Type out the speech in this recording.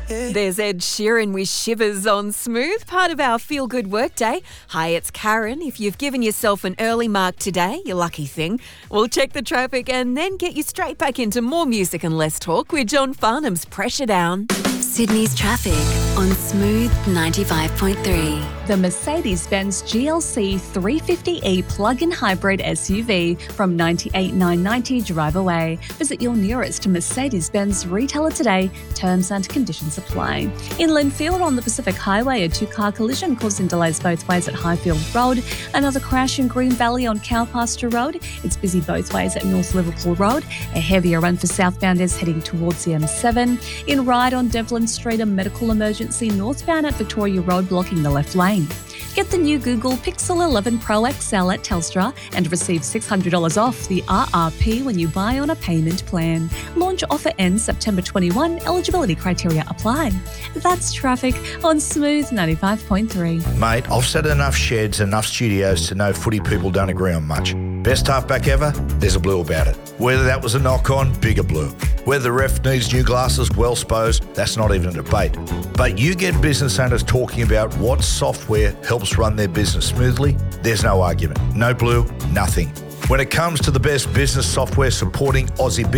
There's Ed Sheeran with Shivers on Smooth, part of our Feel Good Workday. Hi, it's Karen. If you've given yourself an early mark today, you lucky thing, we'll check the traffic and then get you straight back into more music and less talk with John Farnham's Pressure Down. Sydney's traffic on Smooth 95.3. The Mercedes-Benz GLC 350e plug-in hybrid SUV from $98,990 drive away. Visit your nearest Mercedes-Benz retailer today. Terms and conditions apply. In Linfield on the Pacific Highway, a two-car collision causing delays both ways at Highfield Road. Another crash in Green Valley on Cowpasture Road. It's busy both ways at North Liverpool Road. A heavier run for southbounders heading towards the M7. In Ryde on Devlin Street, a medical emergency northbound at Victoria Road blocking the left lane. Get the new Google Pixel 11 Pro XL at Telstra and receive $600 off the RRP when you buy on a payment plan. Launch offer ends September 21. Eligibility criteria apply. That's traffic on Smooth 95.3. Mate, I've set enough sheds, enough studios to know footy people don't agree on much. Best halfback ever? There's a blue about it. Whether that was a knock-on, bigger blue. Whether the ref needs new glasses, well supposed, that's not even a debate. But you get business owners talking about what software helps run their business smoothly, there's no argument. No blue, nothing. When it comes to the best business software supporting Aussie